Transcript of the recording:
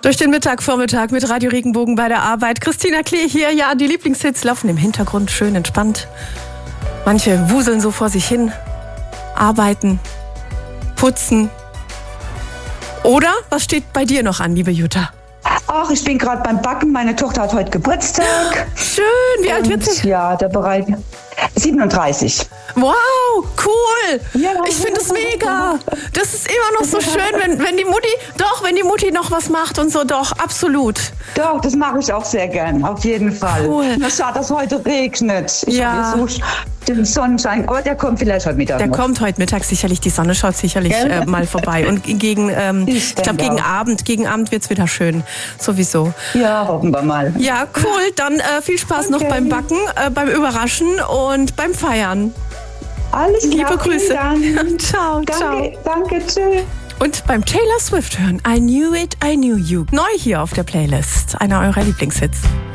Durch den Vormittag mit Radio Regenbogen bei der Arbeit. Christina Klee hier. Ja, die Lieblingshits laufen im Hintergrund schön entspannt. Manche wuseln so vor sich hin, arbeiten, putzen. Oder was steht bei dir noch an, liebe Jutta? Ach, ich bin gerade beim Backen. Meine Tochter hat heute Geburtstag. Schön, wie alt wird sie? Ja, der Bereich 37. Wow, cool. Ja. Ich finde es mega. Das ist immer noch so schön, wenn die Mutti noch was macht und so, doch, absolut. Doch, das mache ich auch sehr gern, auf jeden Fall. Cool. Na schade, dass heute regnet. Ich Ja. habe so den Sonnenschein, aber der kommt vielleicht heute Mittag Der noch. kommt heute Mittag sicherlich, die Sonne schaut sicherlich mal vorbei. Und gegen Abend wird's wieder schön, sowieso. Ja, hoffen wir mal. Ja, cool. Dann viel Spaß noch beim Backen, beim Überraschen und beim Feiern. Alles klar, Liebe Grüße. vielen Dank. Ciao, ciao. Danke, tschüss. Und beim Taylor Swift hören I Knew It, I Knew You. Neu hier auf der Playlist. Einer eurer Lieblingshits.